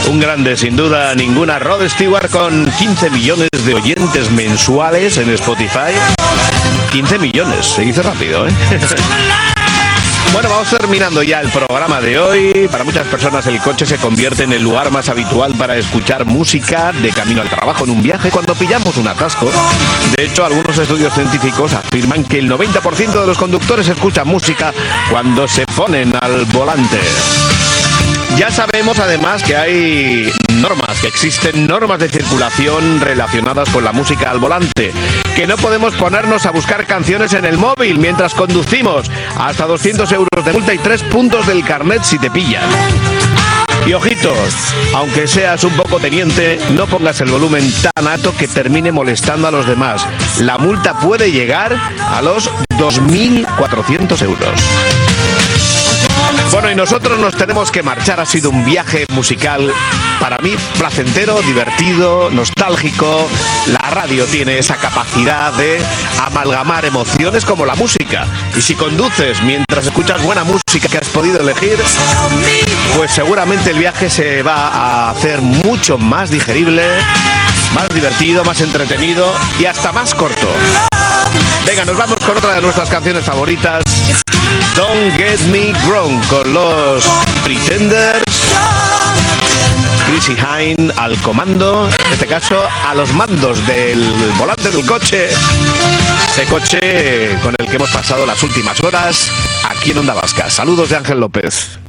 Un grande, sin duda ninguna, Rod Stewart, con 15 millones de oyentes mensuales en Spotify. 15 millones, se dice rápido, ¿eh? Bueno, vamos terminando ya el programa de hoy. Para muchas personas el coche se convierte en el lugar más habitual para escuchar música de camino al trabajo, en un viaje, cuando pillamos un atasco. De hecho, algunos estudios científicos afirman que el 90% de los conductores escuchan música cuando se ponen al volante. Ya sabemos además que hay normas, que existen normas de circulación relacionadas con la música al volante, que no podemos ponernos a buscar canciones en el móvil mientras conducimos, hasta 200 euros de multa y 3 puntos del carnet si te pillan. Y ojitos, aunque seas un poco teniente, no pongas el volumen tan alto que termine molestando a los demás. La multa puede llegar a los 2.400 euros. Bueno, y nosotros nos tenemos que marchar. Ha sido un viaje musical para mí placentero, divertido, nostálgico. La radio tiene esa capacidad de amalgamar emociones como la música. Y si conduces mientras escuchas buena música que has podido elegir, pues seguramente el viaje se va a hacer mucho más digerible, más divertido, más entretenido y hasta más corto. Venga, nos vamos con otra de nuestras canciones favoritas. Don't Get Me Wrong, con los Pretenders. Chrissie Hynde al comando, en este caso a los mandos del volante del coche. Ese coche con el que hemos pasado las últimas horas aquí en Onda Vasca. Saludos de Ángel López.